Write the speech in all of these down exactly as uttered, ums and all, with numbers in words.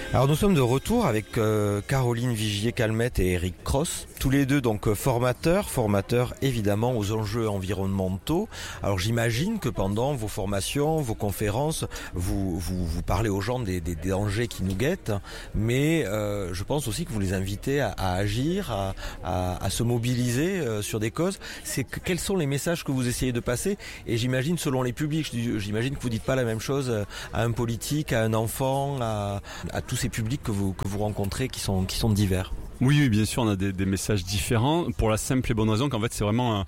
Alors nous sommes de retour avec euh, Caroline Vigier-Calmette et Eric Cross, tous les deux donc formateurs, formateurs évidemment aux enjeux environnementaux. Alors j'imagine que pendant vos formations, vos conférences, vous vous, vous parlez aux gens des, des, des dangers qui nous guettent, mais euh, je pense aussi que vous les invitez à, à agir, à, à, à se mobiliser euh, sur des causes. C'est que, quels sont les messages que vous essayez de passer? Et j'imagine selon les publics, j'imagine que vous dites pas la même chose à un politique, à un enfant, à, à tous ces publics que vous que vous rencontrez qui sont qui sont divers. Oui, oui, bien sûr, on a des, des messages différents pour la simple et bonne raison qu'en fait c'est vraiment un,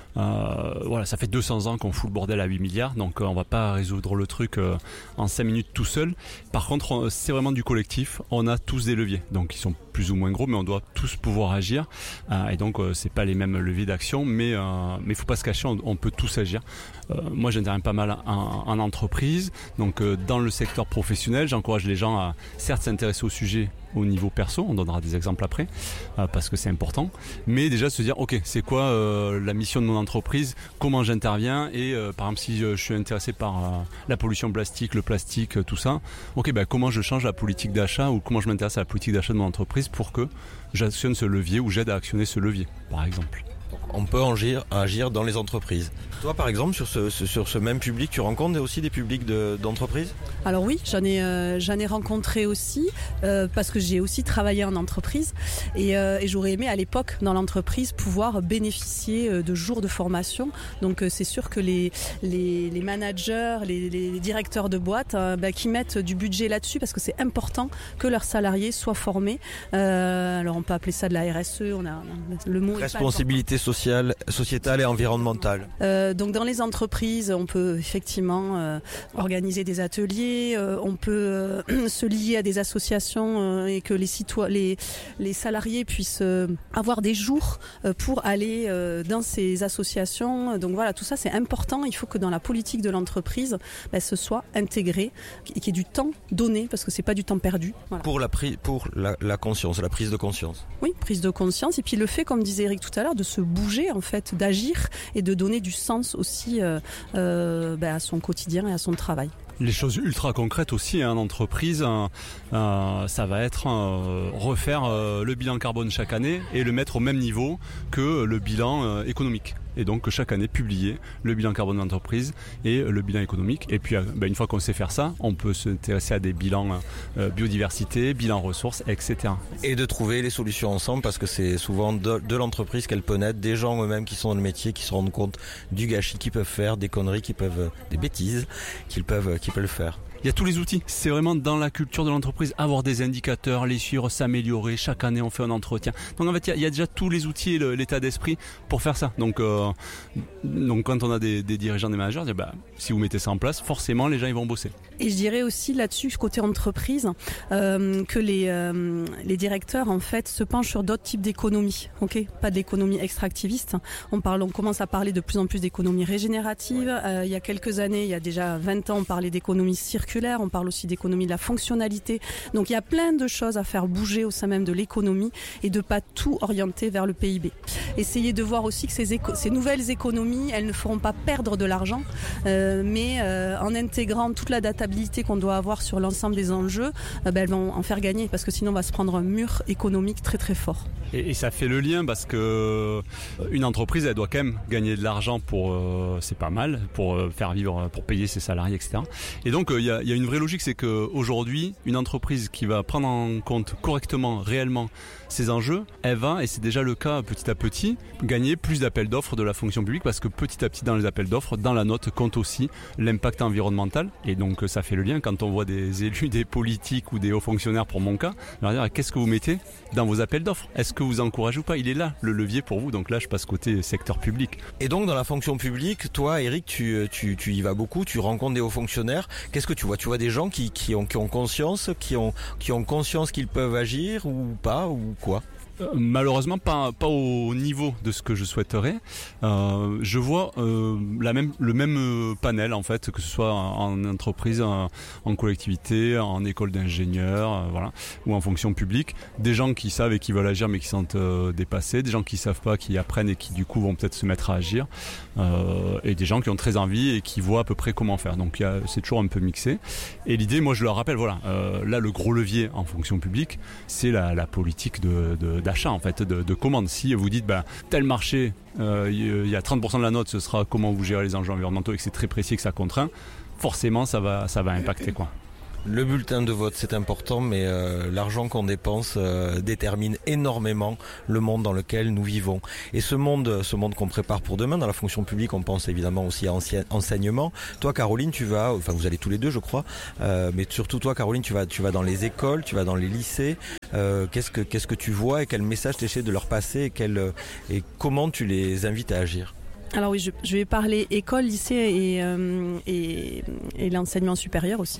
Euh, voilà, ça fait deux cents ans qu'on fout le bordel à huit milliards, donc euh, on va pas résoudre le truc euh, en cinq minutes tout seul. Par contre, on, c'est vraiment du collectif. On a tous des leviers, donc ils sont plus ou moins gros, mais on doit tous pouvoir agir. Euh, et donc, euh, c'est pas les mêmes leviers d'action, mais euh, mais faut pas se cacher, on, on peut tous agir. Euh, moi, j'interviens pas mal en, en entreprise, donc euh, dans le secteur professionnel, j'encourage les gens à certes s'intéresser au sujet au niveau perso, on donnera des exemples après, euh, parce que c'est important, mais déjà se dire, ok, c'est quoi euh, la mission de mon entreprise, comment j'interviens, et euh, par exemple si je, je suis intéressé par euh, la pollution plastique, le plastique, tout ça, ok, ben comment je change la politique d'achat, ou comment je m'intéresse à la politique d'achat de mon entreprise pour que j'actionne ce levier, ou j'aide à actionner ce levier, par exemple. On peut agir, agir dans les entreprises. Toi, par exemple, sur ce, sur ce même public, tu rencontres aussi des publics de, d'entreprises ? Alors oui, j'en ai, euh, j'en ai rencontré aussi, euh, parce que j'ai aussi travaillé en entreprise. Et, euh, et j'aurais aimé à l'époque, dans l'entreprise, pouvoir bénéficier de jours de formation. Donc euh, c'est sûr que les, les, les managers, les, les directeurs de boîte, euh, bah, qui mettent du budget là-dessus, parce que c'est important que leurs salariés soient formés. Euh, alors on peut appeler ça de la R S E, on a, le mot responsabilité sociale, sociétale et environnementale. Euh, donc dans les entreprises, on peut effectivement euh, organiser des ateliers, euh, on peut euh, se lier à des associations euh, et que les citoyens, les, les salariés puissent euh, avoir des jours euh, pour aller euh, dans ces associations. Donc voilà, tout ça c'est important. Il faut que dans la politique de l'entreprise, ben, ce soit intégré et qu'il y ait du temps donné, parce que c'est pas du temps perdu. Voilà. Pour la pri- pour la, la conscience, la prise de conscience. Oui, prise de conscience, et puis le fait, comme disait Eric tout à l'heure, de se bouger en fait, d'agir et de donner du sens aussi euh, euh, ben, à son quotidien et à son travail. Les choses ultra concrètes aussi en entreprise, euh, euh, ça va être euh, refaire euh, le bilan carbone chaque année et le mettre au même niveau que le bilan euh, économique. Et donc chaque année publier le bilan carbone de l'entreprise et le bilan économique. Et puis ben, une fois qu'on sait faire ça, on peut s'intéresser à des bilans euh, biodiversité, bilan ressources, et cetera. Et de trouver les solutions ensemble, parce que c'est souvent de, de l'entreprise qu'elle peut naître, des gens eux-mêmes qui sont dans le métier, qui se rendent compte du gâchis qu'ils peuvent faire, des conneries qu'ils peuvent, des bêtises qu'ils peuvent, qu'ils peuvent faire. Il y a tous les outils. C'est vraiment dans la culture de l'entreprise, avoir des indicateurs, les suivre, s'améliorer. Chaque année, on fait un entretien. Donc en fait, il y a, il y a déjà tous les outils et le, l'état d'esprit pour faire ça. Donc, euh, donc quand on a des, des dirigeants, des managers, bah, si vous mettez ça en place, forcément, les gens ils vont bosser. Et je dirais aussi là-dessus, côté entreprise, euh, que les, euh, les directeurs en fait se penchent sur d'autres types d'économies. Ok, pas de l'économie extractiviste. On parle, on commence à parler de plus en plus d'économie régénérative. Euh, il y a quelques années, il y a déjà vingt ans, on parlait d'économie circulaire. On parle aussi d'économie de la fonctionnalité. Donc il y a plein de choses à faire bouger au sein même de l'économie et de pas tout orienter vers le P I B. Essayez de voir aussi que ces, éco- ces nouvelles économies, elles ne feront pas perdre de l'argent, euh, mais euh, en intégrant toute la databilité qu'on doit avoir sur l'ensemble des enjeux, euh, ben, elles vont en faire gagner, parce que sinon on va se prendre un mur économique très très fort. Et, et ça fait le lien, parce que une entreprise, elle doit quand même gagner de l'argent pour, euh, c'est pas mal, pour euh, faire vivre, pour payer ses salariés, et cetera. Et donc il euh, y a Il y a une vraie logique, c'est qu'aujourd'hui, une entreprise qui va prendre en compte correctement, réellement, ces enjeux, elle va, et c'est déjà le cas petit à petit, gagner plus d'appels d'offres de la fonction publique, parce que petit à petit dans les appels d'offres, dans la note, compte aussi l'impact environnemental. Et donc ça fait le lien quand on voit des élus, des politiques ou des hauts fonctionnaires, pour mon cas, on va dire, qu'est-ce que vous mettez dans vos appels d'offres ? Est-ce que vous encouragez ou pas ? Il est là, le levier pour vous. Donc là, je passe côté secteur public. Et donc dans la fonction publique, toi, Eric, tu, tu, tu y vas beaucoup, tu rencontres des hauts fonctionnaires. Qu'est-ce que tu vois ? Tu vois des gens qui, qui, ont, qui ont conscience, qui ont, qui ont conscience qu'ils peuvent agir ou pas, ou quoi ? Euh, malheureusement pas, pas au niveau de ce que je souhaiterais. Euh, je vois euh, la même, le même euh, panel en fait, que ce soit en, en entreprise, en, en collectivité, en école d'ingénieurs, euh, voilà, ou en fonction publique. Des gens qui savent et qui veulent agir mais qui sont euh, dépassés, des gens qui savent pas, qui apprennent et qui du coup vont peut-être se mettre à agir, euh, et des gens qui ont très envie et qui voient à peu près comment faire. Donc y a, c'est toujours un peu mixé. Et l'idée, moi je leur rappelle, voilà, euh, là le gros levier en fonction publique, c'est la, la politique de, de d'achat en fait, de, de commande. Si vous dites bah, tel marché, il euh, y a trente pour cent de la note, ce sera comment vous gérez les enjeux environnementaux et que c'est très précis et que ça contraint, forcément ça va, ça va impacter quoi. Le bulletin de vote, c'est important, mais euh, l'argent qu'on dépense euh, détermine énormément le monde dans lequel nous vivons. Et ce monde, ce monde qu'on prépare pour demain, dans la fonction publique, on pense évidemment aussi à ancien, enseignement. Toi, Caroline, tu vas, enfin vous allez tous les deux, je crois, euh, mais surtout toi, Caroline, tu vas, tu vas dans les écoles, tu vas dans les lycées. Euh, qu'est-ce que, qu'est-ce que tu vois et quel message tu essaies de leur passer et, quel, et comment tu les invites à agir ? Alors oui, je, je vais parler école, lycée et, euh, et, et l'enseignement supérieur aussi.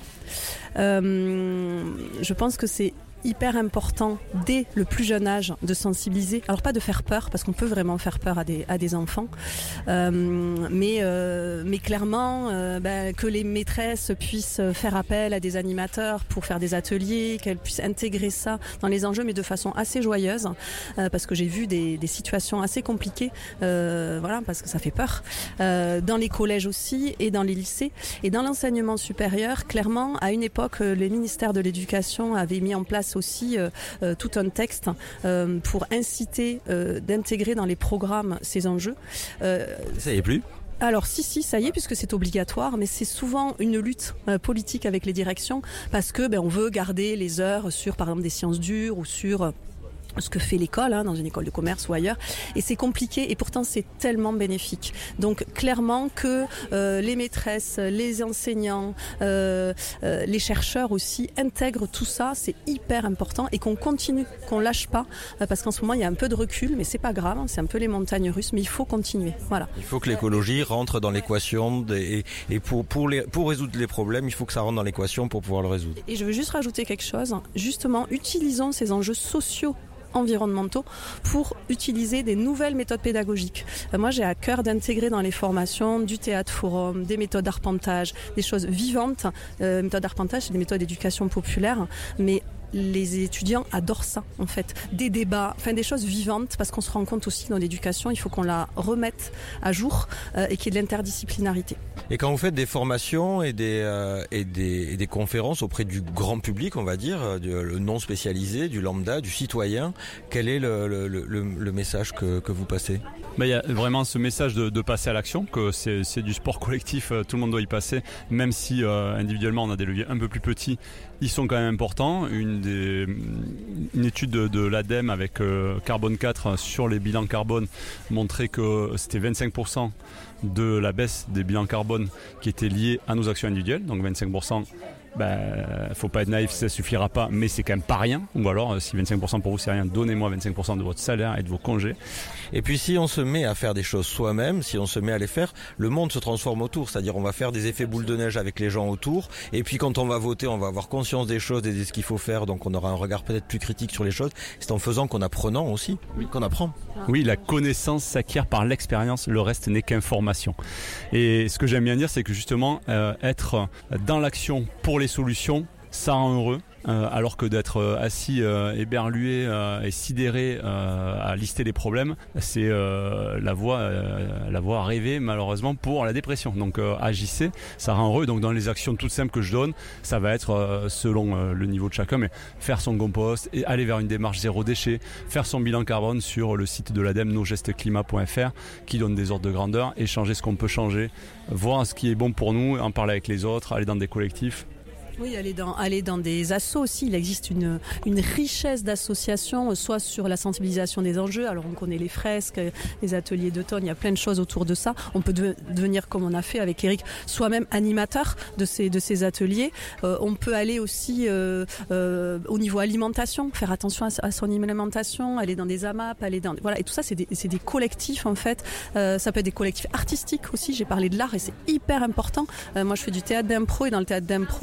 Euh, je pense que c'est hyper important dès le plus jeune âge de sensibiliser, alors pas de faire peur parce qu'on peut vraiment faire peur à des, à des enfants, euh, mais, euh, mais clairement euh, bah, que les maîtresses puissent faire appel à des animateurs pour faire des ateliers, qu'elles puissent intégrer ça dans les enjeux mais de façon assez joyeuse, euh, parce que j'ai vu des, des situations assez compliquées, euh, voilà, parce que ça fait peur, euh, dans les collèges aussi et dans les lycées et dans l'enseignement supérieur. Clairement, à une époque, le ministère de l'Éducation avait mis en place aussi euh, euh, tout un texte euh, pour inciter euh, d'intégrer dans les programmes ces enjeux. Euh, ça y est plus. Alors si si ça y est puisque c'est obligatoire, mais c'est souvent une lutte euh, politique avec les directions parce que ben on veut garder les heures sur par exemple des sciences dures ou sur euh, ce que fait l'école, hein, dans une école de commerce ou ailleurs, et c'est compliqué et pourtant c'est tellement bénéfique. Donc clairement que euh, les maîtresses, les enseignants, euh, euh, les chercheurs aussi intègrent tout ça, c'est hyper important et qu'on continue, qu'on lâche pas, euh, parce qu'en ce moment il y a un peu de recul, mais c'est pas grave, hein, c'est un peu les montagnes russes, mais il faut continuer. Voilà. Il faut que l'écologie rentre dans l'équation des, et, et pour pour les pour résoudre les problèmes, il faut que ça rentre dans l'équation pour pouvoir le résoudre. Et je veux juste rajouter quelque chose. Justement, utilisons ces enjeux sociaux environnementaux pour utiliser des nouvelles méthodes pédagogiques. Euh, moi, j'ai à cœur d'intégrer dans les formations du théâtre forum, des méthodes d'arpentage, des choses vivantes. Euh, méthodes d'arpentage, c'est des méthodes d'éducation populaire, mais les étudiants adorent ça, en fait. Des débats, enfin des choses vivantes, parce qu'on se rend compte aussi que dans l'éducation, il faut qu'on la remette à jour euh, et qu'il y ait de l'interdisciplinarité. Et quand vous faites des formations et des, euh, et des, et des conférences auprès du grand public, on va dire, du, le non spécialisé, du lambda, du citoyen, quel est le, le, le, le message que, que vous passez ? Ben, il y a vraiment ce message de, de passer à l'action, que c'est, c'est du sport collectif, tout le monde doit y passer, même si euh, individuellement on a des leviers un peu plus petits, ils sont quand même importants. Une, des, une étude de, de l'ADEME avec euh, Carbone quatre sur les bilans carbone montrait que c'était vingt-cinq pour cent de la baisse des bilans carbone qui était liée à nos actions individuelles, donc vingt-cinq pour cent. Ben, faut pas être naïf, ça suffira pas, mais c'est quand même pas rien. Ou alors, si vingt-cinq pour cent pour vous c'est rien, donnez-moi vingt-cinq pour cent de votre salaire et de vos congés. Et puis si on se met à faire des choses soi-même, si on se met à les faire, le monde se transforme autour. C'est-à-dire on va faire des effets boule de neige avec les gens autour. Et puis quand on va voter, on va avoir conscience des choses et de ce qu'il faut faire. Donc on aura un regard peut-être plus critique sur les choses. C'est en faisant qu'en apprenant aussi, oui, qu'on apprend. Oui, la connaissance s'acquiert par l'expérience. Le reste n'est qu'information. Et ce que j'aime bien dire, c'est que justement, euh, être dans l'action pour les solutions, ça rend heureux, euh, alors que d'être euh, assis, euh, éberlué euh, et sidéré euh, à lister les problèmes, c'est euh, la voie, euh, la voie rêvée malheureusement pour la dépression. Donc euh, agissez, ça rend heureux. Donc dans les actions toutes simples que je donne, ça va être euh, selon euh, le niveau de chacun, mais faire son compost et aller vers une démarche zéro déchet, faire son bilan carbone sur le site de l'ADEME nos gestes climat point f r qui donne des ordres de grandeur, échanger ce qu'on peut changer, voir ce qui est bon pour nous, en parler avec les autres, aller dans des collectifs. Oui, aller dans, aller dans des assos aussi. Il existe une, une richesse d'associations, soit sur la sensibilisation des enjeux. Alors on connaît les fresques, les ateliers d'automne, il y a plein de choses autour de ça. On peut de, devenir, comme on a fait avec Eric, soi-même animateur de ces, de ces ateliers. Euh, on peut aller aussi euh, euh, au niveau alimentation, faire attention à, à son alimentation, aller dans des A M A P, aller dans... Voilà, et tout ça, c'est des, c'est des collectifs en fait. Euh, ça peut être des collectifs artistiques aussi. J'ai parlé de l'art et c'est hyper important. Euh, moi, je fais du théâtre d'impro et dans le théâtre d'impro,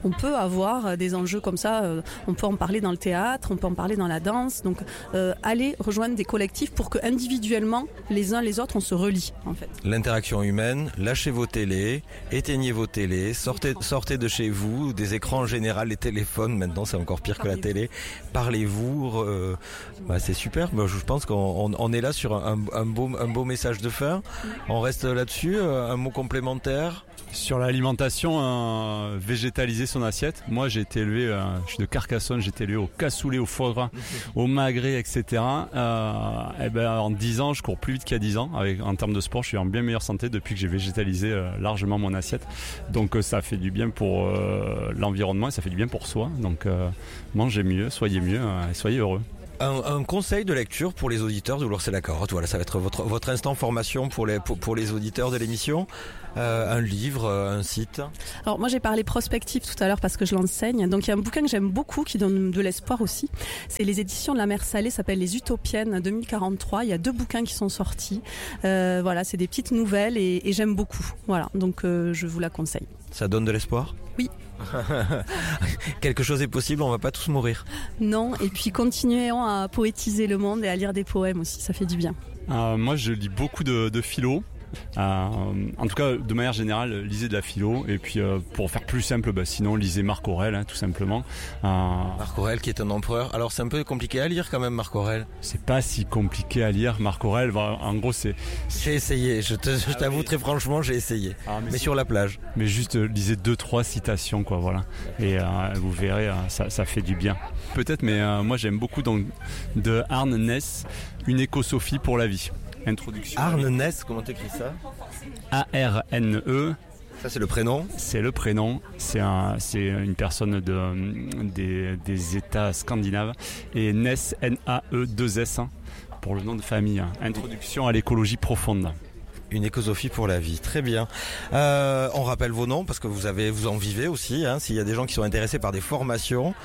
on peut avoir des enjeux comme ça, euh, on peut en parler dans le théâtre, on peut en parler dans la danse, donc euh, allez rejoindre des collectifs pour que individuellement, les uns les autres, on se relie en fait. L'interaction humaine, lâchez vos télés, éteignez vos télés, sortez, sortez de chez vous, des écrans en général, les téléphones, maintenant c'est encore pire que la télé, parlez-vous, euh, bah, c'est super, bah, je pense qu'on on, on est là sur un, un, beau, un beau message de fin, on reste là-dessus, un mot complémentaire. Sur l'alimentation, euh, végétaliser son assiette. Moi, j'ai été élevé, euh, je suis de Carcassonne, j'ai été élevé au cassoulet, au foie gras, au magret, et cetera. Euh, et ben, en dix ans, je cours plus vite qu'il y a dix ans. Avec, en termes de sport, je suis en bien meilleure santé depuis que j'ai végétalisé euh, largement mon assiette. Donc, euh, ça fait du bien pour euh, l'environnement et ça fait du bien pour soi. Donc, euh, mangez mieux, soyez mieux euh, et soyez heureux. Un, un conseil de lecture pour les auditeurs de L'Ours et la Carotte. Voilà, ça va être votre, votre instant formation pour les, pour, pour les auditeurs de l'émission. Euh, un livre, un site. Alors moi j'ai parlé prospective tout à l'heure parce que je l'enseigne. Donc il y a un bouquin que j'aime beaucoup qui donne de l'espoir aussi. C'est les éditions de la Mer Salée, ça s'appelle Les Utopiennes deux mille quarante-trois. Il y a deux bouquins qui sont sortis. Euh, voilà, c'est des petites nouvelles et, et j'aime beaucoup. Voilà, donc euh, je vous la conseille. Ça donne de l'espoir ? Oui. Quelque chose est possible, on va pas tous mourir. Non, et puis continuons à poétiser le monde et à lire des poèmes aussi, ça fait du bien. Euh, moi je lis beaucoup de, de philo. Euh, en tout cas, de manière générale, lisez de la philo. Et puis, euh, pour faire plus simple, bah, sinon, lisez Marc Aurèle, hein, tout simplement. Euh, Marc Aurèle, qui est un empereur. Alors, c'est un peu compliqué à lire quand même, Marc Aurèle. C'est pas si compliqué à lire, Marc Aurèle. En gros, c'est. J'ai essayé. Je, te, je ah t'avoue oui. très franchement, j'ai essayé. Ah, mais mais sur la plage. Mais juste euh, lisez deux, trois citations, quoi. Voilà. Et euh, vous verrez, euh, ça, ça fait du bien. Peut-être, mais euh, moi, j'aime beaucoup donc de Arne Ness, Une écosophie pour la vie. Introduction. Arne Ness, comment t'écris ça ? A R N E. Ça c'est le prénom ? C'est le prénom. C'est, un, c'est une personne de, des, des États scandinaves. Et Ness, N A E deux S, pour le nom de famille. Introduction à l'écologie profonde. Une écosophie pour la vie, très bien. Euh, on rappelle vos noms parce que vous avez, vous en vivez aussi. Hein, s'il y a des gens qui sont intéressés par des formations,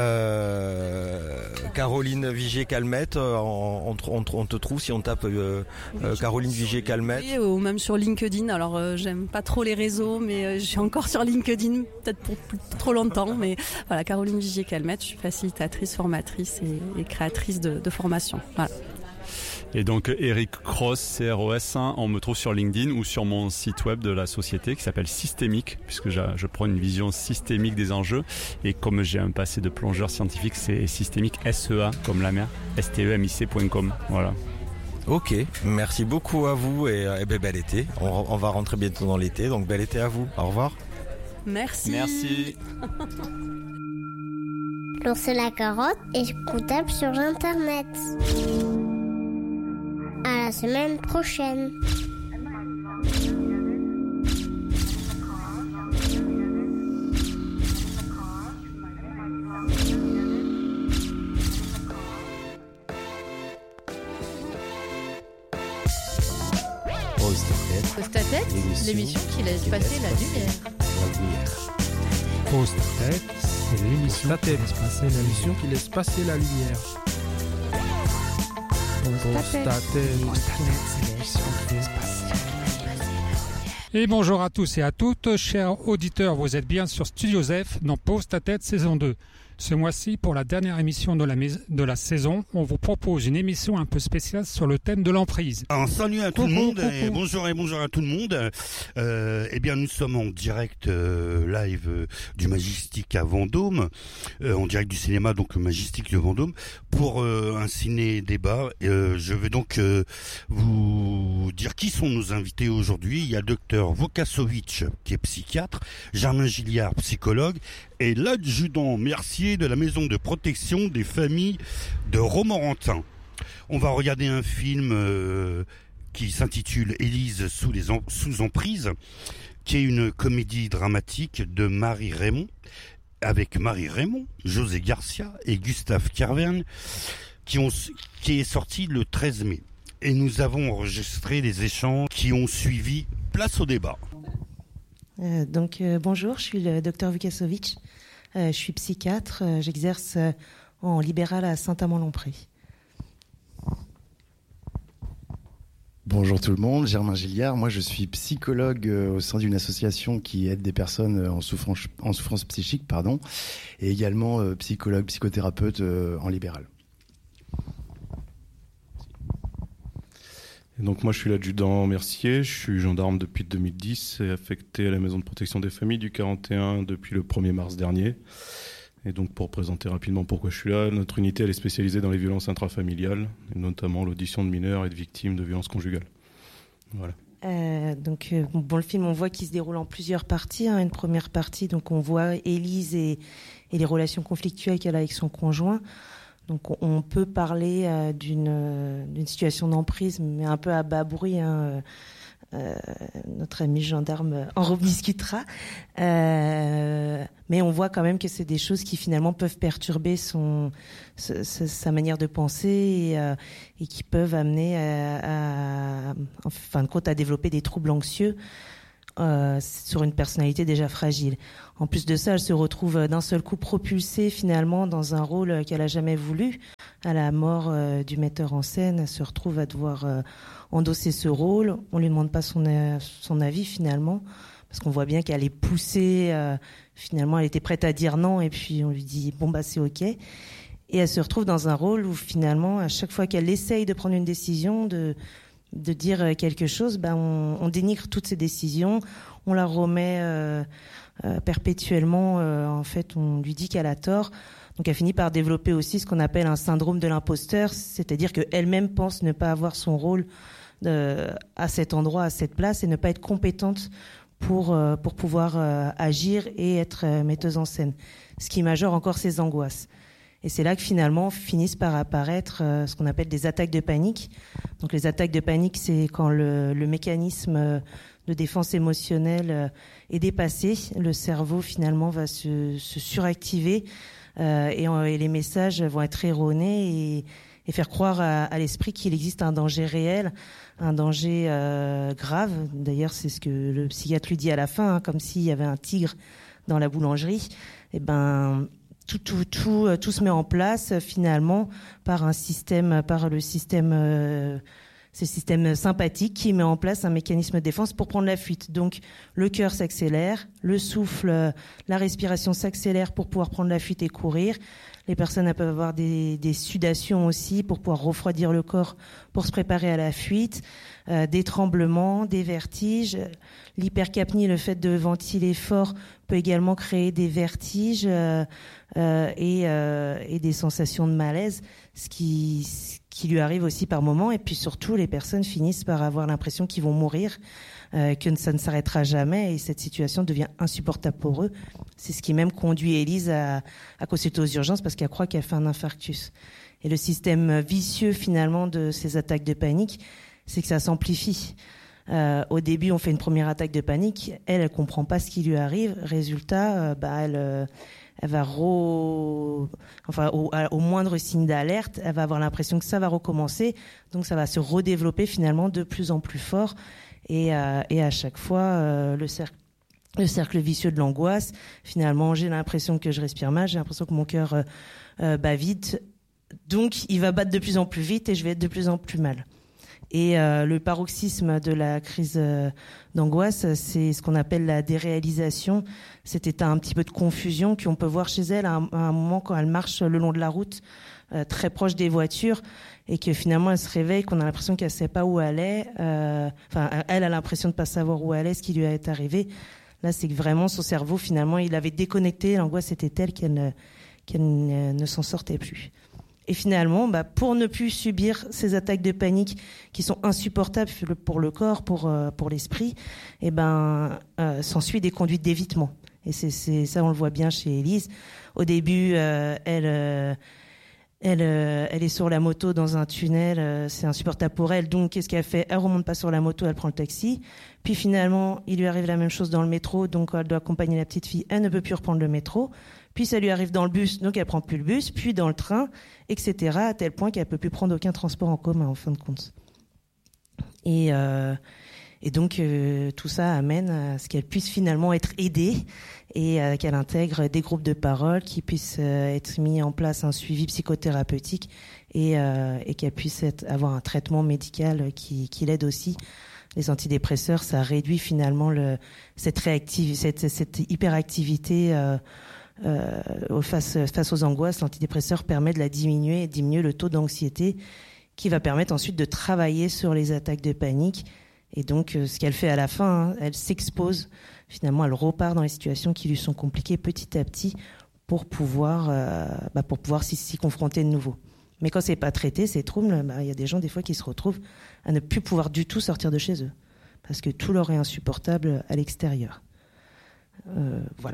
euh, Caroline Vigier-Calmette, on, on, on te trouve si on tape euh, euh, Caroline Vigier-Calmette. Oui, ou même sur LinkedIn. Alors euh, j'aime pas trop les réseaux, mais euh, je suis encore sur LinkedIn, peut-être pour, pour trop longtemps. Mais voilà, Caroline Vigier-Calmette, je suis facilitatrice, formatrice et, et créatrice de, de formation. Voilà. Et donc Eric Cross, C R O S, on me trouve sur LinkedIn ou sur mon site web de la société qui s'appelle Systémique, puisque je prends une vision systémique des enjeux. Et comme j'ai un passé de plongeur scientifique, c'est systémique S E A, comme la mer, S T E M I C point com. Voilà. Ok, merci beaucoup à vous et, et ben, bel été. On, on va rentrer bientôt dans l'été, donc bel été à vous. Au revoir. Merci. Merci. L'Ours et la Carotte est écoutable sur Internet. À la semaine prochaine. Post-à-tête, l'émission qui laisse passer la lumière. Post-à-tête, c'est l'émission qui laisse passer la l'émission qui laisse passer la lumière. Et bonjour à tous et à toutes, chers auditeurs, vous êtes bien sur Studio F dans Post-à-tête saison deux. Ce mois-ci, pour la dernière émission de la, de la saison, on vous propose une émission un peu spéciale sur le thème de l'emprise. Un salut à tout coucou, le monde, coucou. Et bonjour et bonjour à tout le monde. Euh, eh bien, nous sommes en direct euh, live euh, du Majestic à Vendôme, euh, en direct du cinéma, donc le Majestic de Vendôme, pour euh, un ciné-débat. Euh, je vais donc euh, vous dire qui sont nos invités aujourd'hui. Il y a docteur Vukasovic, qui est psychiatre, Germain Gilliard, psychologue, et l'adjudant Mercier de la maison de protection des familles de Romorantin. On va regarder un film euh, qui s'intitule Élise sous les en- sous emprise, qui est une comédie dramatique de Marie Raymond, avec Marie Raymond, José Garcia et Gustave Carverne, qui, ont, qui est sorti le treize mai. Et nous avons enregistré les échanges qui ont suivi. Place au débat. Euh, donc euh, bonjour, je suis le docteur Vukasovic, euh, je suis psychiatre, euh, j'exerce euh, en libéral à Saint-Amand-Lompré. Bonjour tout le monde, Germain Gilliard. Moi, je suis psychologue au sein d'une association qui aide des personnes en souffrance, en souffrance psychique, pardon, et également euh, psychologue, psychothérapeute euh, en libéral. Et donc moi, je suis l'adjudant Mercier. Je suis gendarme depuis deux mille dix et affecté à la maison de protection des familles du quarante et un depuis le premier mars dernier. Et donc, pour présenter rapidement pourquoi je suis là, notre unité elle est spécialisée dans les violences intrafamiliales, et notamment l'audition de mineurs et de victimes de violences conjugales. Voilà. Euh, donc, euh, bon, le film, on voit qu'il se déroule en plusieurs parties. Hein. Une première partie, donc on voit Élise et, et les relations conflictuelles qu'elle a avec son conjoint. Donc, on, on peut parler euh, d'une, euh, d'une situation d'emprise, mais un peu à bas bruit. Hein. Euh, notre ami gendarme en rediscutera. Euh, mais on voit quand même que c'est des choses qui finalement peuvent perturber son, sa, sa manière de penser et, euh, et qui peuvent amener à, à, en fin de compte à développer des troubles anxieux euh, sur une personnalité déjà fragile. En plus de ça, elle se retrouve d'un seul coup propulsée finalement dans un rôle qu'elle a jamais voulu. À la mort euh, du metteur en scène, elle se retrouve à devoir euh, endosser ce rôle. On lui demande pas son, euh, son avis finalement, parce qu'on voit bien qu'elle est poussée. Euh, finalement, elle était prête à dire non, et puis on lui dit bon bah c'est ok. Et elle se retrouve dans un rôle où finalement, à chaque fois qu'elle essaye de prendre une décision, de de dire quelque chose, bah on, on dénigre toutes ces décisions, on la remet euh, euh, perpétuellement. Euh, en fait, on lui dit qu'elle a tort. Donc elle finit par développer aussi ce qu'on appelle un syndrome de l'imposteur, c'est-à-dire qu'elle-même pense ne pas avoir son rôle de, à cet endroit, à cette place, et ne pas être compétente pour, euh, pour pouvoir euh, agir et être euh, metteuse en scène, ce qui majore encore ses angoisses. Et c'est là que finalement finissent par apparaître euh, ce qu'on appelle des attaques de panique. Donc les attaques de panique, c'est quand le, le mécanisme de défense émotionnelle euh, est dépassé, le cerveau finalement va se, se suractiver. Euh, et, et les messages vont être erronés et, et faire croire à, à l'esprit qu'il existe un danger réel, un danger euh, grave. D'ailleurs, c'est ce que le psychiatre lui dit à la fin, hein, comme s'il y avait un tigre dans la boulangerie. Et ben, tout, tout, tout, tout se met en place finalement par un système, par le système. Euh, C'est le système sympathique qui met en place un mécanisme de défense pour prendre la fuite. Donc, le cœur s'accélère, le souffle, la respiration s'accélère pour pouvoir prendre la fuite et courir. Les personnes elles peuvent avoir des, des sudations aussi pour pouvoir refroidir le corps pour se préparer à la fuite, euh, des tremblements, des vertiges. L'hypercapnie, le fait de ventiler fort, peut également créer des vertiges euh, euh, et, euh, et des sensations de malaise, ce qui... qui lui arrive aussi par moments. Et puis surtout, les personnes finissent par avoir l'impression qu'ils vont mourir, euh, que ça ne s'arrêtera jamais, et cette situation devient insupportable pour eux. C'est ce qui même conduit Élise à, à consulter aux urgences parce qu'elle croit qu'elle fait un infarctus. Et le système vicieux finalement de ces attaques de panique, c'est que ça s'amplifie. Euh, au début, on fait une première attaque de panique, elle, elle comprend pas ce qui lui arrive. Résultat, euh, bah elle... Euh, elle va re... enfin, au, au moindre signe d'alerte, elle va avoir l'impression que ça va recommencer, donc ça va se redévelopper finalement de plus en plus fort, et, euh, et à chaque fois euh, le cercle le cercle vicieux de l'angoisse. Finalement, j'ai l'impression que je respire mal, j'ai l'impression que mon cœur euh, euh, bat vite, donc il va battre de plus en plus vite et je vais être de plus en plus mal. Et euh, le paroxysme de la crise euh, d'angoisse, c'est ce qu'on appelle la déréalisation, cet état un petit peu de confusion qu'on peut voir chez elle à un, à un moment quand elle marche le long de la route, euh, très proche des voitures, et que finalement elle se réveille, qu'on a l'impression qu'elle ne sait pas où elle est. Euh, enfin, elle a l'impression de ne pas savoir où elle est, ce qui lui est arrivé. Là, c'est que vraiment son cerveau, finalement, il avait déconnecté. L'angoisse était telle qu'elle ne, qu'elle ne, ne s'en sortait plus. Et finalement, bah, pour ne plus subir ces attaques de panique qui sont insupportables pour le corps, pour, euh, pour l'esprit, eh ben, euh, s'ensuit des conduites d'évitement. Et c'est, c'est, ça, on le voit bien chez Élise. Au début, euh, elle, euh, elle, euh, elle est sur la moto dans un tunnel, euh, c'est insupportable pour elle. Donc, qu'est-ce qu'elle fait ? Elle remonte pas sur la moto, elle prend le taxi. Puis finalement, il lui arrive la même chose dans le métro, donc elle doit accompagner la petite fille. Elle ne peut plus reprendre le métro. Puis ça lui arrive dans le bus, donc elle prend plus le bus, puis dans le train, et cetera, à tel point qu'elle peut plus prendre aucun transport en commun, en fin de compte. Et, euh, Et donc euh, tout ça amène à ce qu'elle puisse finalement être aidée et euh, qu'elle intègre des groupes de parole, qui puisse euh, être mis en place un suivi psychothérapeutique et, euh, et qu'elle puisse être, avoir un traitement médical qui, qui l'aide aussi. Les antidépresseurs, ça réduit finalement le, cette, réactiv- cette, cette hyperactivité euh, euh, face, face aux angoisses. L'antidépresseur permet de la diminuer, diminuer le taux d'anxiété, qui va permettre ensuite de travailler sur les attaques de panique. Et donc, euh, ce qu'elle fait à la fin, hein, elle s'expose. Finalement, elle repart dans les situations qui lui sont compliquées petit à petit pour pouvoir, euh, bah, pour pouvoir s'y, s'y confronter de nouveau. Mais quand c'est pas traité, ces troubles, bah, y a des gens des fois qui se retrouvent à ne plus pouvoir du tout sortir de chez eux parce que tout leur est insupportable à l'extérieur. Euh, voilà.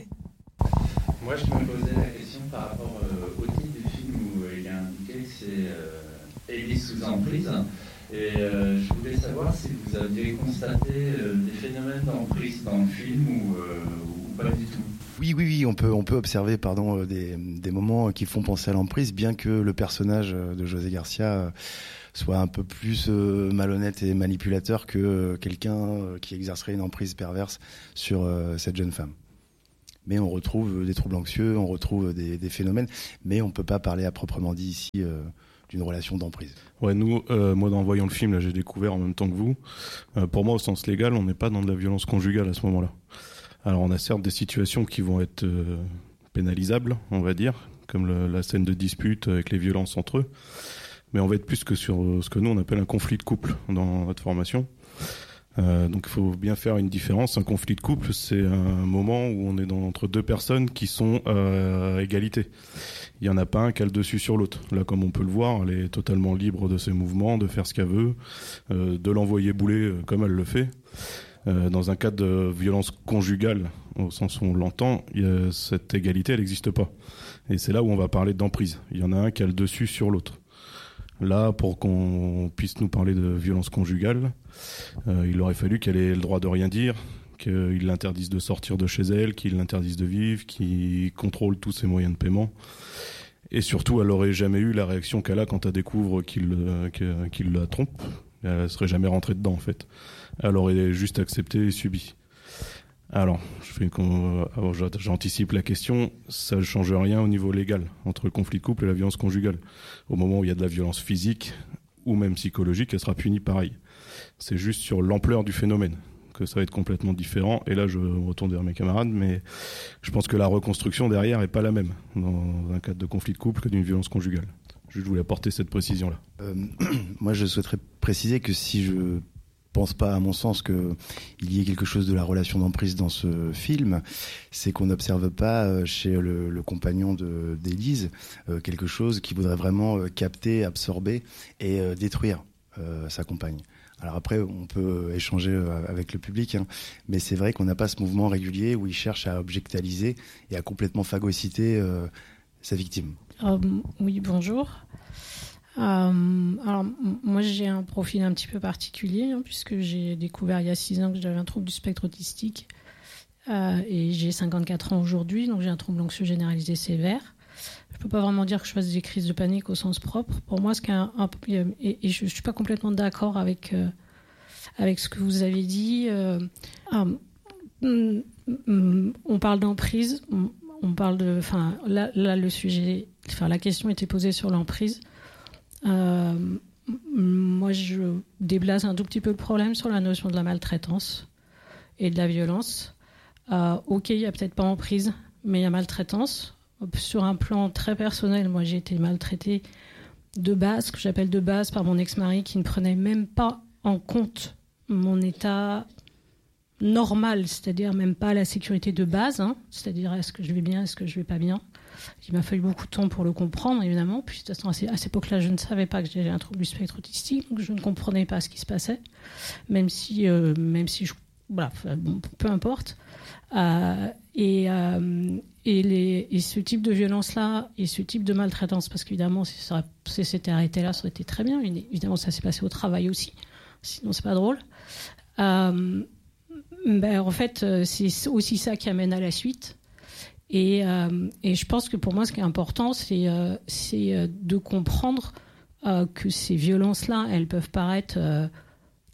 Moi, je me posais la question par rapport euh, au titre du film où euh, il y a indiqué que c'est euh, Élise sous emprise. Et euh, je voulais savoir si vous aviez constaté euh, des phénomènes d'emprise dans le film ou, euh, ou pas du tout. Oui, oui, oui, on peut, on peut observer, pardon, des, des moments qui font penser à l'emprise, bien que le personnage de José Garcia soit un peu plus euh, malhonnête et manipulateur que euh, quelqu'un qui exercerait une emprise perverse sur euh, cette jeune femme. Mais on retrouve des troubles anxieux, on retrouve des, des phénomènes, mais on peut pas parler à proprement dit ici euh, d'une relation d'emprise. Ouais, nous, euh, moi, en voyant le film, là, j'ai découvert en même temps que vous. Euh, pour moi, au sens légal, on n'est pas dans de la violence conjugale à ce moment-là. Alors, on a certes des situations qui vont être euh, pénalisables, on va dire, comme le, la scène de dispute avec les violences entre eux. Mais on va être plus que sur ce que nous, on appelle un conflit de couple dans notre formation. Euh, donc, il faut bien faire une différence. Un conflit de couple, c'est un moment où on est dans, entre deux personnes qui sont euh, à égalité. Il n'y en a pas un qui a le dessus sur l'autre. Là, comme on peut le voir, elle est totalement libre de ses mouvements, de faire ce qu'elle veut, euh, de l'envoyer bouler euh, comme elle le fait. Euh, dans un cas de violence conjugale, au sens où on l'entend, il y a, cette égalité, elle n'existe pas. Et c'est là où on va parler d'emprise. Il y en a un qui a le dessus sur l'autre. Là, pour qu'on puisse nous parler de violence conjugale, euh, il aurait fallu qu'elle ait le droit de rien dire, qu'il l'interdise de sortir de chez elle, qu'il l'interdise de vivre, qu'il contrôle tous ses moyens de paiement. Et surtout, elle n'aurait jamais eu la réaction qu'elle a quand elle découvre qu'il, euh, qu'il la trompe. Elle ne serait jamais rentrée dedans, en fait. Elle aurait juste accepté et subi. Alors, je fais, alors j'anticipe la question, ça ne change rien au niveau légal entre le conflit de couple et la violence conjugale. Au moment où il y a de la violence physique ou même psychologique, elle sera punie pareil. C'est juste sur l'ampleur du phénomène que ça va être complètement différent. Et là, je me retourne vers mes camarades, mais je pense que la reconstruction derrière n'est pas la même dans un cadre de conflit de couple que d'une violence conjugale. Je voulais apporter cette précision-là. Euh, moi, je souhaiterais préciser que si je pense pas, à mon sens, qu'il y ait quelque chose de la relation d'emprise dans ce film, c'est qu'on n'observe pas chez le, le compagnon de, d'Élise euh, quelque chose qui voudrait vraiment capter, absorber et euh, détruire euh, sa compagne. Alors après, on peut échanger avec le public, hein, mais c'est vrai qu'on n'a pas ce mouvement régulier où il cherche à objectaliser et à complètement phagocyter euh, sa victime. Euh, oui, bonjour. Euh, alors, m- moi, j'ai un profil un petit peu particulier, hein, puisque j'ai découvert il y a six ans que j'avais un trouble du spectre autistique. Euh, et j'ai cinquante-quatre ans aujourd'hui, donc j'ai un trouble anxieux généralisé sévère. Je ne peux pas vraiment dire que je fasse des crises de panique au sens propre. Pour moi, ce qui est un, un, et, et je ne suis pas complètement d'accord avec, euh, avec ce que vous avez dit. Euh, euh, on parle d'emprise, on, on parle de... Enfin, là, là, le sujet... Enfin, la question était posée sur l'emprise. Euh, moi, je déblaze un tout petit peu le problème sur la notion de la maltraitance et de la violence. Euh, ok, il n'y a peut-être pas emprise, mais il y a maltraitance. Sur un plan très personnel, moi, j'ai été maltraitée de base, ce que j'appelle de base, par mon ex-mari qui ne prenait même pas en compte mon état normal, c'est-à-dire même pas la sécurité de base, hein, c'est-à-dire est-ce que je vais bien, est-ce que je vais pas bien. Il m'a fallu beaucoup de temps pour le comprendre, évidemment. Puis, de toute façon, à cette époque-là, je ne savais pas que j'avais un trouble du spectre autistique, donc je ne comprenais pas ce qui se passait, même si, euh, même si je, voilà, bon, peu importe. Euh, et, euh, et, les, et ce type de violence-là, et ce type de maltraitance, parce qu'évidemment, si ça si s'était arrêté là, ça aurait été très bien. Évidemment, ça s'est passé au travail aussi, sinon c'est pas drôle. Euh, ben, en fait, c'est aussi ça qui amène à la suite. Et, euh, et je pense que pour moi, ce qui est important, c'est, euh, c'est de comprendre euh, que ces violences-là, elles peuvent paraître euh,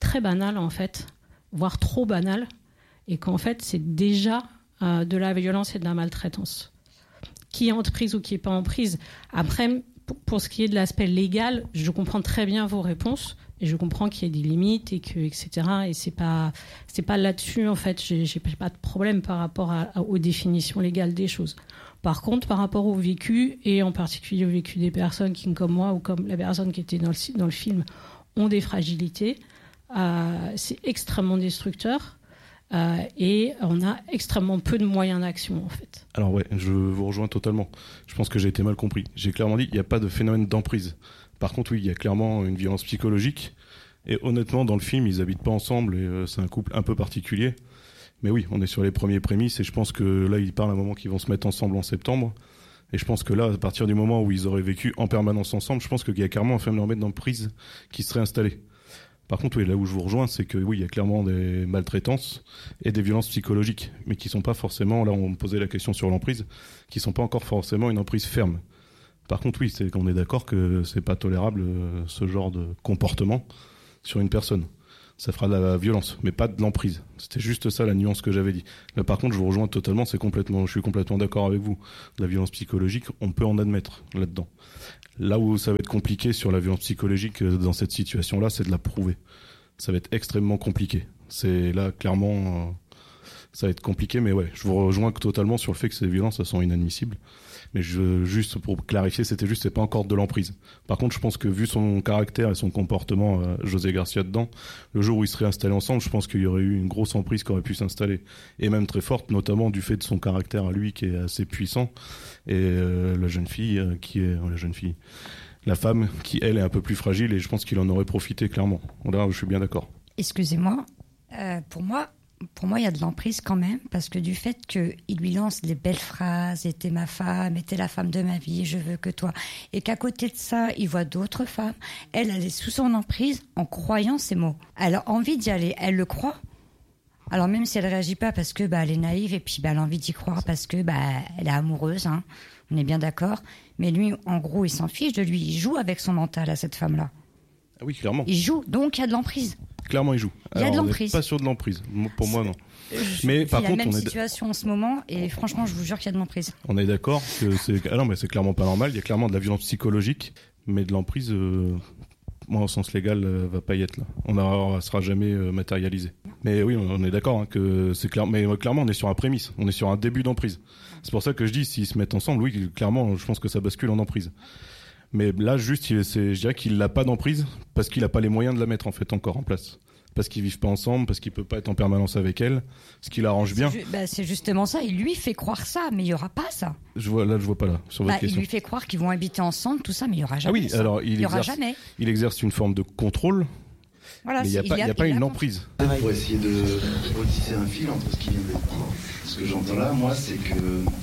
très banal en fait, voire trop banal, et qu'en fait c'est déjà euh, de la violence et de la maltraitance. Qui est en prise ou qui n'est pas en prise. Après, pour ce qui est de l'aspect légal, je comprends très bien vos réponses et je comprends qu'il y ait des limites et que et cetera. Et c'est pas c'est pas là-dessus en fait. J'ai, j'ai pas de problème par rapport à, à, aux définitions légales des choses. Par contre, par rapport au vécu et en particulier au vécu des personnes qui, comme moi ou comme la personne qui était dans le dans le film, ont des fragilités, euh, c'est extrêmement destructeur. Euh, et on a extrêmement peu de moyens d'action en fait. Alors ouais, je vous rejoins totalement. Je pense que j'ai été mal compris. J'ai clairement dit il n'y a pas de phénomène d'emprise. Par contre oui, il y a clairement une violence psychologique. Et honnêtement, dans le film, ils habitent pas ensemble et euh, c'est un couple un peu particulier. Mais oui, on est sur les premiers prémices et je pense que là, ils parlent à un moment qu'ils vont se mettre ensemble en septembre. Et je pense que là, à partir du moment où ils auraient vécu en permanence ensemble, je pense qu'il y a clairement un phénomène d'emprise qui serait installé. Par contre, oui, là où je vous rejoins, c'est que oui, il y a clairement des maltraitances et des violences psychologiques, mais qui sont pas forcément, là on me posait la question sur l'emprise, qui sont pas encore forcément une emprise ferme. Par contre, oui, c'est qu'on est d'accord que c'est pas tolérable euh, ce genre de comportement sur une personne. Ça fera de la violence, mais pas de l'emprise. C'était juste ça la nuance que j'avais dit. Là, par contre, je vous rejoins totalement, c'est complètement, je suis complètement d'accord avec vous. La violence psychologique, on peut en admettre là-dedans. Là où ça va être compliqué sur la violence psychologique dans cette situation-là, c'est de la prouver. Ça va être extrêmement compliqué. C'est là, clairement, euh, ça va être compliqué, mais ouais, je vous rejoins totalement sur le fait que ces violences, elles sont inadmissibles. Mais je, juste pour clarifier, c'était juste, c'est pas encore de l'emprise. Par contre, je pense que vu son caractère et son comportement, euh, José Garcia dedans, le jour où ils seraient installés ensemble, je pense qu'il y aurait eu une grosse emprise qui aurait pu s'installer. Et même très forte, notamment du fait de son caractère à lui qui est assez puissant. Et euh, la jeune fille euh, qui est... Euh, la jeune fille... La femme qui, elle, est un peu plus fragile et je pense qu'il en aurait profité, clairement. Là, je suis bien d'accord. Excusez-moi, euh, pour moi... Pour moi, il y a de l'emprise quand même, parce que du fait qu'il lui lance des belles phrases, « t'es ma femme, t'es la femme de ma vie, je veux que toi », et qu'à côté de ça, il voit d'autres femmes, elle, elle est sous son emprise en croyant ces mots. Elle a envie d'y aller, elle le croit. Alors même si elle réagit pas parce que bah, elle est naïve et puis bah, elle a envie d'y croire parce que bah, elle est amoureuse, hein, on est bien d'accord, mais lui, en gros, il s'en fiche de lui, il joue avec son mental à cette femme-là. Ah oui, clairement. Il joue, donc il y a de l'emprise. Clairement, il joue. Il y a Alors, de l'emprise. On n'est pas sûr de l'emprise. Pour moi, non. Je, mais par la contre, même on est situation en ce moment et franchement, je vous jure qu'il y a de l'emprise. On est d'accord que c'est. Ah non, mais c'est clairement pas normal. Il y a clairement de la violence psychologique, mais de l'emprise, euh... moi, au sens légal, euh, va pas y être là. On ne sera jamais euh, matérialisé. Mais oui, on est d'accord hein, que c'est clair. Mais euh, clairement, on est sur un prémisse. On est sur un début d'emprise. C'est pour ça que je dis, s'ils se mettent ensemble, oui, clairement, je pense que ça bascule en emprise. Mais là, juste, il, c'est, je dirais qu'il n'a pas d'emprise parce qu'il n'a pas les moyens de la mettre en fait encore en place. Parce qu'ils vivent pas ensemble, parce qu'il peut pas être en permanence avec elle, ce qui l'arrange bien. C'est, ju- bah, c'est justement ça. Il lui fait croire ça, mais il y aura pas ça. Je vois là, je vois pas là sur votre bah, question. Il lui fait croire qu'ils vont habiter ensemble, tout ça, mais il y aura jamais. Ah oui, ça. alors il, il y aura exerce, jamais. il exerce une forme de contrôle. Voilà, mais il n'y a, a pas, y a pas une emprise. Pour essayer de retisser un fil entre ce qui vient d'être dit. Ce que j'entends là, moi, c'est que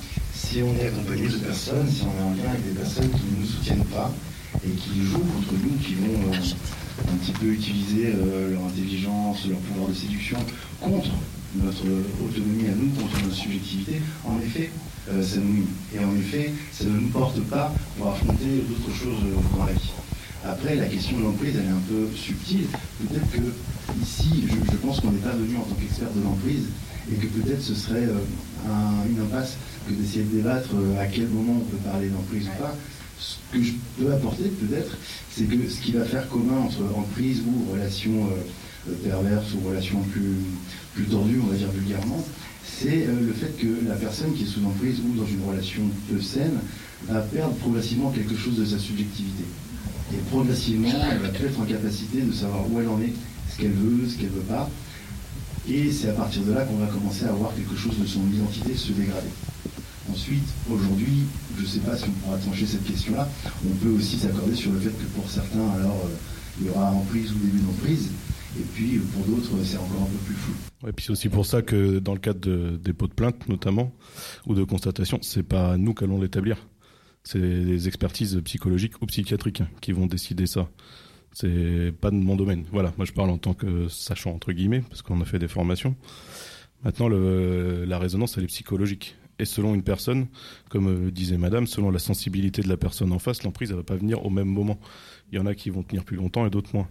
si on est accompagné de personnes, si on est en lien avec des personnes qui ne nous soutiennent pas et qui jouent contre nous, qui vont euh, un petit peu utiliser euh, leur intelligence, leur pouvoir de séduction contre notre autonomie à nous, contre notre subjectivité, en effet, euh, ça nous mine. Et en effet, ça ne nous porte pas pour affronter d'autres choses euh, dans la vie. Après, la question de l'emprise, elle est un peu subtile. Peut-être que ici, je, je pense qu'on n'est pas venu en tant qu'expert de l'emprise et que peut-être ce serait euh, un, une impasse que d'essayer de débattre euh, à quel moment on peut parler d'emprise ou pas. Ce que je peux apporter peut-être, c'est que ce qui va faire commun entre emprise ou relation euh, perverse ou relation plus, plus tordue, on va dire vulgairement, c'est euh, le fait que la personne qui est sous emprise ou dans une relation peu saine va perdre progressivement quelque chose de sa subjectivité. Et progressivement, elle va peut-être en capacité de savoir où elle en est, ce qu'elle veut, ce qu'elle veut pas. Et c'est à partir de là qu'on va commencer à voir quelque chose de son identité se dégrader. Ensuite, aujourd'hui, je ne sais pas si on pourra trancher cette question-là, on peut aussi s'accorder sur le fait que pour certains, alors, euh, il y aura emprise ou début d'emprise, et puis pour d'autres, c'est encore un peu plus flou. Ouais, puis c'est aussi pour ça que dans le cadre de dépôt de plainte, notamment, ou de constatation, c'est pas nous qui allons l'établir. C'est des expertises psychologiques ou psychiatriques qui vont décider ça. C'est pas de mon domaine. Voilà, moi je parle en tant que sachant entre guillemets, parce qu'on a fait des formations. Maintenant, le, la résonance, elle est psychologique. Et selon une personne, comme disait madame, selon la sensibilité de la personne en face, l'emprise, elle va pas venir au même moment. Il y en a qui vont tenir plus longtemps et d'autres moins.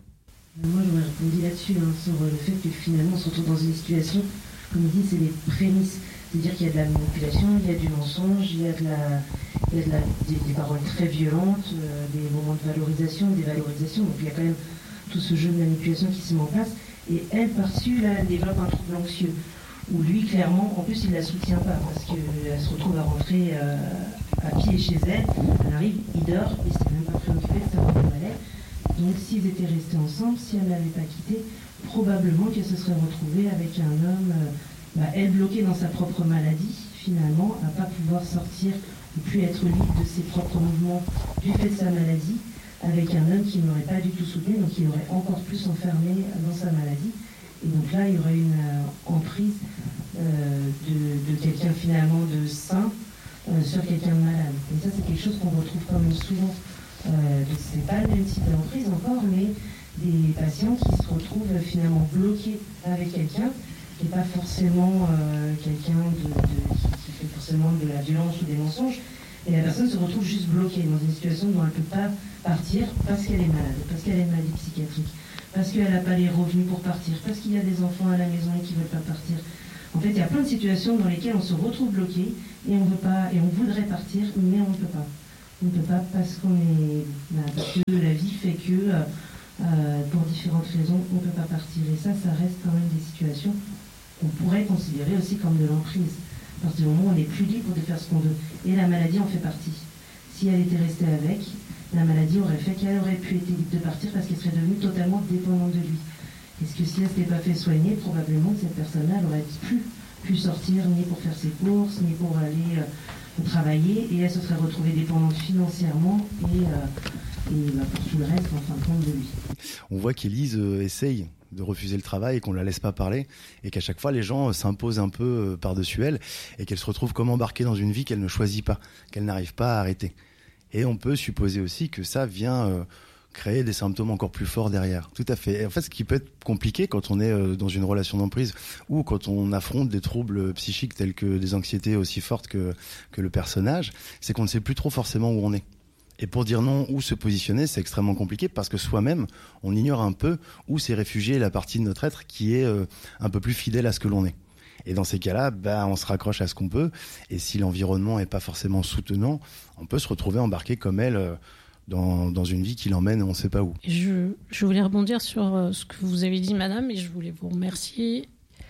Moi, j'aurais répondu là-dessus, hein, sur le fait que finalement, on se retrouve dans une situation, comme il dit, c'est les prémices. C'est-à-dire qu'il y a de la manipulation, il y a du mensonge, il y a, de la, il y a de la, des, des paroles très violentes, euh, des moments de valorisation, des valorisations. Donc il y a quand même tout ce jeu de manipulation qui se met en place. Et elle, par-dessus, là, elle développe un trouble anxieux. Où lui, clairement, en plus, il ne la soutient pas, parce qu'elle se retrouve à rentrer euh, à pied chez elle. Elle arrive, il dort, il ne s'est même pas préoccupé de savoir où elle est. Donc s'ils étaient restés ensemble, si elle ne l'avait pas quitté, probablement qu'elle se serait retrouvée avec un homme... Euh, Bah, elle bloquée dans sa propre maladie, finalement, à ne pas pouvoir sortir ou plus être libre de ses propres mouvements du fait de sa maladie, avec un homme qui n'aurait pas du tout soutenu, donc il aurait encore plus enfermé dans sa maladie. Et donc là, il y aurait une euh, emprise euh, de, de quelqu'un finalement de sain euh, sur quelqu'un de malade. Et ça, c'est quelque chose qu'on retrouve quand même souvent. Euh, donc c'est pas le même type d'emprise encore, mais des patients qui se retrouvent euh, finalement bloqués avec quelqu'un qui n'est pas forcément euh, quelqu'un de, de, qui, qui fait forcément de la violence ou des mensonges, et la personne se retrouve juste bloquée dans une situation dont elle ne peut pas partir parce qu'elle est malade, parce qu'elle a une maladie psychiatrique, parce qu'elle n'a pas les revenus pour partir, parce qu'il y a des enfants à la maison et qui ne veulent pas partir. En fait, il y a plein de situations dans lesquelles on se retrouve bloqué et on veut pas, et on voudrait partir, mais on ne peut pas. On ne peut pas parce qu'on est, bah, parce que la vie fait que, euh, euh, pour différentes raisons, on ne peut pas partir. Et ça, ça reste quand même des situations qu'on pourrait considérer aussi comme de l'emprise. À partir du moment où on n'est plus libre de faire ce qu'on veut. Et la maladie en fait partie. Si elle était restée avec, la maladie aurait fait qu'elle aurait pu être libre de partir parce qu'elle serait devenue totalement dépendante de lui. Est-ce que si elle ne s'était pas fait soigner, probablement que cette personne-là n'aurait plus pu sortir ni pour faire ses courses, ni pour aller euh, travailler, et elle se serait retrouvée dépendante financièrement et, euh, et bah, pour tout le reste, en fin de compte, de lui. On voit qu'Élise euh, essaye de refuser le travail et qu'on la laisse pas parler, et qu'à chaque fois les gens s'imposent un peu par-dessus elle, et qu'elle se retrouve comme embarquée dans une vie qu'elle ne choisit pas, qu'elle n'arrive pas à arrêter. Et on peut supposer aussi que ça vient euh, créer des symptômes encore plus forts derrière. Tout à fait. Et en fait, ce qui peut être compliqué quand on est euh, dans une relation d'emprise ou quand on affronte des troubles psychiques tels que des anxiétés aussi fortes que, que le personnage, c'est qu'on ne sait plus trop forcément où on est. Et pour dire non, où se positionner, c'est extrêmement compliqué parce que soi-même, on ignore un peu où s'est réfugiée la partie de notre être qui est euh, un peu plus fidèle à ce que l'on est. Et dans ces cas-là, bah, on se raccroche à ce qu'on peut. Et si l'environnement n'est pas forcément soutenant, on peut se retrouver embarqué comme elle euh, dans, dans une vie qui l'emmène on ne sait pas où. Je, je voulais rebondir sur euh, ce que vous avez dit, madame, et je voulais vous remercier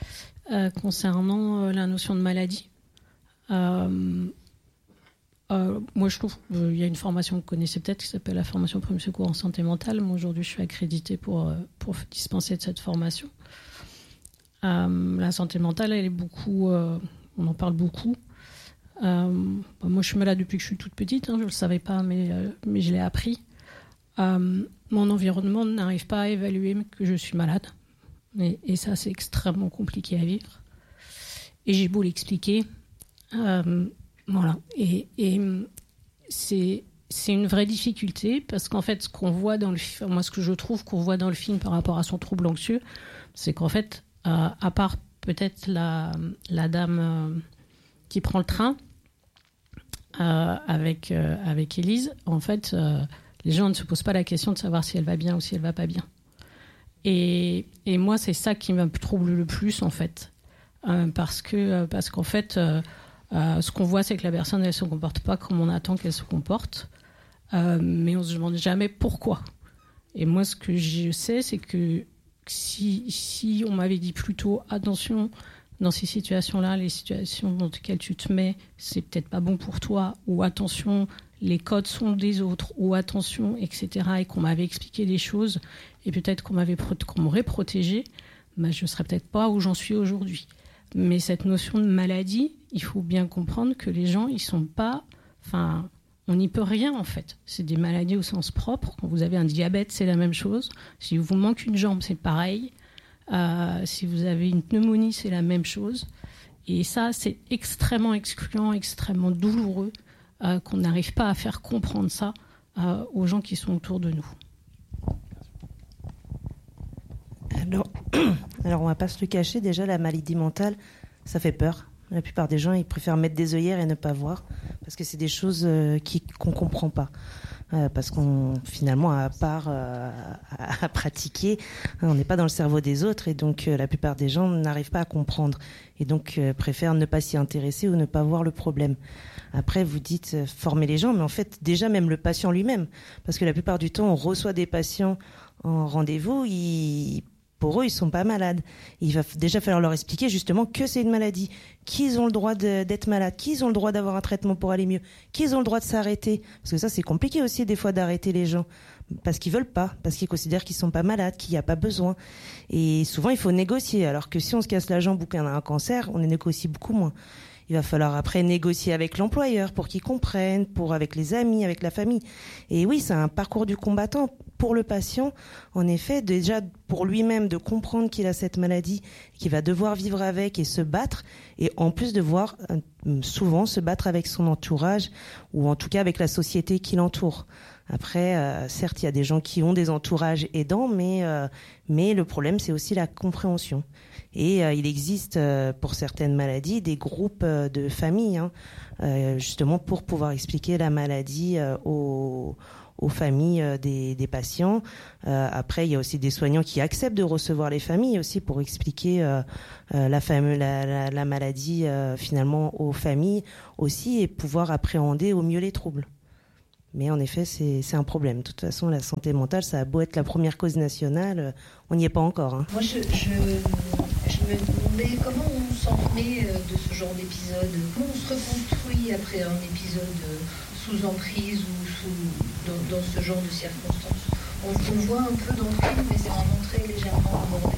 euh, concernant euh, la notion de maladie. Euh, Euh, moi, je trouve qu'il euh, y a une formation que vous connaissez peut-être qui s'appelle la formation Premier Secours en santé mentale. Moi, aujourd'hui, je suis accréditée pour, euh, pour dispenser de cette formation. Euh, la santé mentale, elle est beaucoup... Euh, on en parle beaucoup. Euh, bah, moi, je suis malade depuis que je suis toute petite. Hein, je ne le savais pas, mais, euh, mais je l'ai appris. Euh, mon environnement n'arrive pas à évaluer que je suis malade. Et, et ça, c'est extrêmement compliqué à vivre. Et j'ai beau l'expliquer... Euh, Voilà, et, et c'est, c'est une vraie difficulté parce qu'en fait, ce qu'on voit dans le film, moi, ce que je trouve qu'on voit dans le film par rapport à son trouble anxieux, c'est qu'en fait, euh, à part peut-être la, la dame euh, qui prend le train euh, avec, euh, avec Élise, en fait, euh, les gens ne se posent pas la question de savoir si elle va bien ou si elle va pas bien. Et, et moi, c'est ça qui me trouble le plus, en fait, euh, parce que, parce qu'en fait. Euh, Euh, ce qu'on voit, c'est que la personne, elle ne se comporte pas comme on attend qu'elle se comporte, euh, mais on ne se demande jamais pourquoi. Et moi, ce que je sais, c'est que si, si on m'avait dit plutôt attention, dans ces situations-là, les situations dans lesquelles tu te mets, c'est peut-être pas bon pour toi, ou attention, les codes sont des autres, ou attention, et cetera, et qu'on m'avait expliqué les choses, et peut-être qu'on, m'avait, qu'on m'aurait protégé, ben, je ne serais peut-être pas où j'en suis aujourd'hui. Mais cette notion de maladie, il faut bien comprendre que les gens, ils sont pas... Enfin, on n'y peut rien, en fait. C'est des maladies au sens propre. Quand vous avez un diabète, c'est la même chose. Si vous manque une jambe, c'est pareil. Euh, si vous avez une pneumonie, c'est la même chose. Et ça, c'est extrêmement excluant, extrêmement douloureux euh, qu'on n'arrive pas à faire comprendre ça euh, aux gens qui sont autour de nous. Alors, alors on va pas se le cacher, déjà la maladie mentale, ça fait peur. La plupart des gens, ils préfèrent mettre des œillères et ne pas voir, parce que c'est des choses euh, qui, qu'on comprend pas. Euh, parce qu'on finalement à part euh, à, à pratiquer, hein, on n'est pas dans le cerveau des autres et donc euh, la plupart des gens n'arrivent pas à comprendre et donc euh, préfèrent ne pas s'y intéresser ou ne pas voir le problème. Après vous dites euh, former les gens, mais en fait déjà même le patient lui-même, parce que la plupart du temps on reçoit des patients en rendez-vous, ils pour eux, ils sont pas malades. Il va déjà falloir leur expliquer justement que c'est une maladie, qu'ils ont le droit de, d'être malades, qu'ils ont le droit d'avoir un traitement pour aller mieux, qu'ils ont le droit de s'arrêter. Parce que ça, c'est compliqué aussi des fois d'arrêter les gens. Parce qu'ils veulent pas, parce qu'ils considèrent qu'ils sont pas malades, qu'il n'y a pas besoin. Et souvent, il faut négocier. Alors que si on se casse la jambe ou qu'on a un cancer, on négocie beaucoup moins. Il va falloir après négocier avec l'employeur pour qu'il comprenne, pour avec les amis, avec la famille. Et oui, c'est un parcours du combattant pour le patient. En effet, déjà pour lui-même de comprendre qu'il a cette maladie, qu'il va devoir vivre avec et se battre, et en plus devoir euh, souvent se battre avec son entourage ou en tout cas avec la société qui l'entoure. Après, euh, certes, il y a des gens qui ont des entourages aidants, mais euh, mais le problème, c'est aussi la compréhension. Et euh, il existe euh, pour certaines maladies des groupes euh, de familles, hein, euh, justement pour pouvoir expliquer la maladie euh, aux, aux familles euh, des, des patients. Euh, après, il y a aussi des soignants qui acceptent de recevoir les familles aussi pour expliquer euh, euh, la, fam- la, la, la maladie euh, finalement aux familles aussi et pouvoir appréhender au mieux les troubles. Mais en effet, c'est, c'est un problème. De toute façon, la santé mentale, ça a beau être la première cause nationale, on n'y est pas encore. Hein. Moi, je, je, je me demandais comment on s'en remet de ce genre d'épisode. Comment on se reconstruit après un épisode sous emprise ou sous, dans, dans ce genre de circonstances. On, on voit un peu dans le film, mais c'est vraiment très légèrement abordé.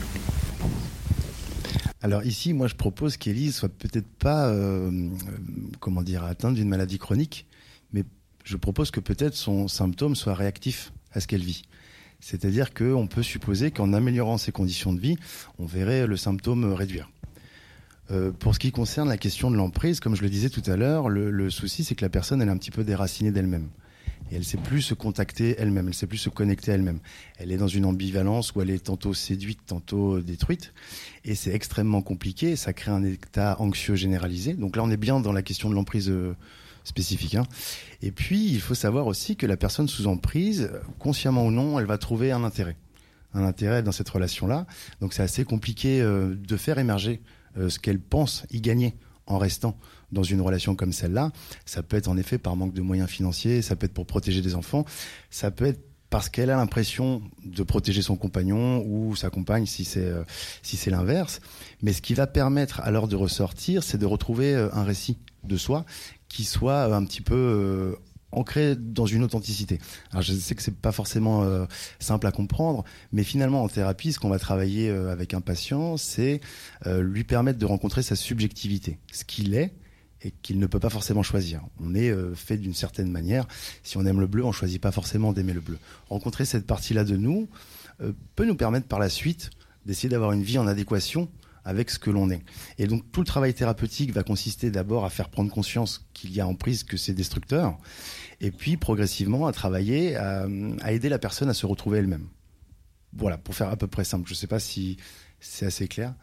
Alors ici, moi, je propose qu'Élise soit peut-être pas, euh, euh, comment dire, atteinte d'une maladie chronique, mais je propose que peut-être son symptôme soit réactif à ce qu'elle vit. C'est-à-dire qu'on peut supposer qu'en améliorant ses conditions de vie, on verrait le symptôme réduire. Euh, pour ce qui concerne la question de l'emprise, comme je le disais tout à l'heure, le, le souci, c'est que la personne, elle est un petit peu déracinée d'elle-même. Et elle ne sait plus se contacter elle-même, elle ne sait plus se connecter elle-même. Elle est dans une ambivalence où elle est tantôt séduite, tantôt détruite. Et c'est extrêmement compliqué, ça crée un état anxieux généralisé. Donc là, on est bien dans la question de l'emprise euh, spécifique. Hein. Et puis, il faut savoir aussi que la personne sous emprise, consciemment ou non, elle va trouver un intérêt. Un intérêt dans cette relation-là. Donc c'est assez compliqué euh, de faire émerger euh, ce qu'elle pense y gagner en restant dans une relation comme celle-là. Ça peut être en effet par manque de moyens financiers, ça peut être pour protéger des enfants, ça peut être parce qu'elle a l'impression de protéger son compagnon ou sa compagne si c'est, euh, si c'est l'inverse. Mais ce qui va permettre alors de ressortir, c'est de retrouver euh, un récit de soi qui soit euh, un petit peu euh, ancré dans une authenticité. Alors je sais que c'est pas forcément euh, simple à comprendre, mais finalement en thérapie, ce qu'on va travailler euh, avec un patient, c'est euh, lui permettre de rencontrer sa subjectivité, ce qu'il est et qu'il ne peut pas forcément choisir. On est euh, fait d'une certaine manière. Si on aime le bleu, on choisit pas forcément d'aimer le bleu. Rencontrer cette partie-là de nous euh, peut nous permettre par la suite d'essayer d'avoir une vie en adéquation avec ce que l'on est. Et donc tout le travail thérapeutique va consister d'abord à faire prendre conscience qu'il y a emprise, que c'est destructeur, et puis progressivement à travailler, à, à aider la personne à se retrouver elle-même. Voilà, pour faire à peu près simple. Je ne sais pas si c'est assez clair,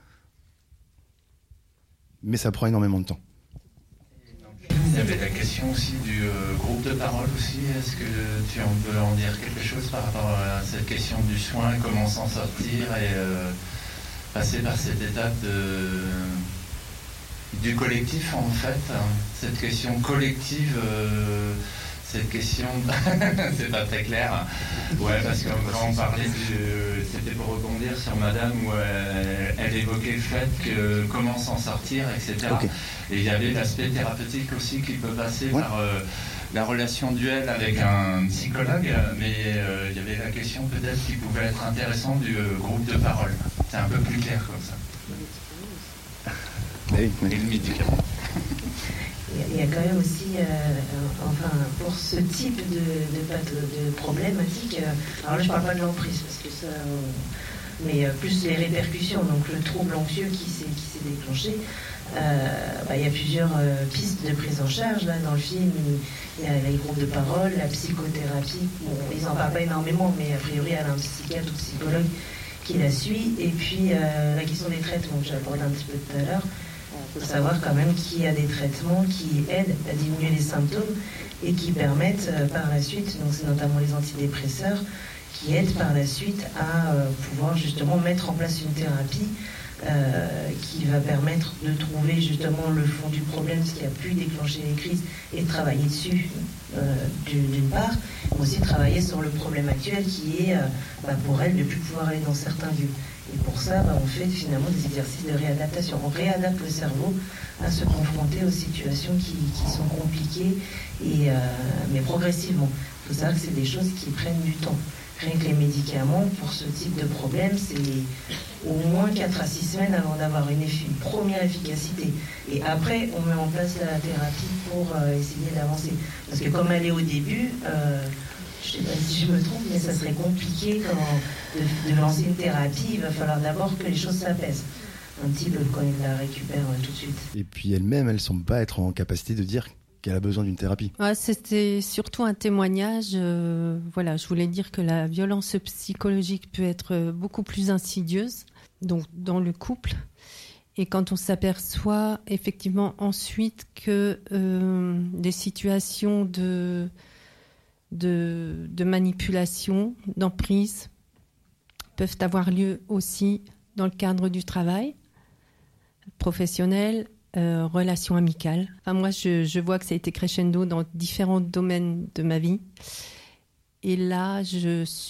mais ça prend énormément de temps. Il y avait la question aussi du euh, groupe de parole aussi. Est-ce que tu en peux en dire quelque chose par rapport à cette question du soin, comment s'en sortir et euh, passer par cette étape de, du collectif en fait, hein, cette question collective, euh, cette question, c'est pas très clair, ouais parce que quand on parlait du, c'était pour rebondir sur Madame où elle, elle évoquait le fait que comment s'en sortir, et cetera. Okay. Et il y avait l'aspect thérapeutique aussi qui peut passer ouais. par euh, la relation duel avec un psychologue, mais euh, il y avait la question peut-être qui pouvait être intéressante du euh, groupe de parole. C'est un peu plus clair comme ça. Oui, mais... Il y a quand même aussi, euh, enfin, pour ce type de, de, de, de problématique, euh, alors là je ne parle pas de l'emprise, parce que ça, euh, mais euh, plus les répercussions, donc le trouble anxieux qui s'est, qui s'est déclenché. Euh, bah, il y a plusieurs euh, pistes de prise en charge. Là, dans le film, il y a les groupes de parole, la psychothérapie. Bon, ils n'en parlent pas énormément, mais a priori, elle a un psychiatre ou psychologue qui la suit. Et puis, euh, la question des traitements, que j'ai abordé un petit peu tout à l'heure. Il faut savoir quand même qu'il y a des traitements qui aident à diminuer les symptômes et qui permettent euh, par la suite, donc c'est notamment les antidépresseurs, qui aident par la suite à euh, pouvoir justement mettre en place une thérapie euh, qui va permettre de trouver justement le fond du problème, ce qui a pu déclencher les crises, et de travailler dessus euh, d'une part, mais aussi travailler sur le problème actuel qui est euh, bah, pour elle de ne plus pouvoir aller dans certains lieux. Et pour ça, bah, on fait finalement des exercices de réadaptation. On réadapte le cerveau à se confronter aux situations qui, qui sont compliquées, et, euh, mais progressivement. Il faut savoir que c'est des choses qui prennent du temps. Rien que les médicaments, pour ce type de problème, c'est au moins quatre à six semaines avant d'avoir une, effi- une première efficacité. Et après, on met en place la thérapie pour euh, essayer d'avancer. Parce que comme elle est au début, euh, je ne sais pas si je me trompe, mais ça serait compliqué quand, de, de lancer une thérapie. Il va falloir d'abord que les choses s'apaisent un petit peu quand il la récupère euh, tout de suite. Et puis elle-même, elle ne semble pas être en capacité de dire qu'elle a besoin d'une thérapie. Ouais, c'était surtout un témoignage. Euh, voilà, je voulais dire que la violence psychologique peut être beaucoup plus insidieuse, donc dans le couple. Et quand on s'aperçoit effectivement ensuite que euh, des situations de, de, de manipulation, d'emprise, peuvent avoir lieu aussi dans le cadre du travail professionnel, Euh, relations amicales. Enfin, moi, je, je vois que ça a été crescendo dans différents domaines de ma vie. Et là, je suis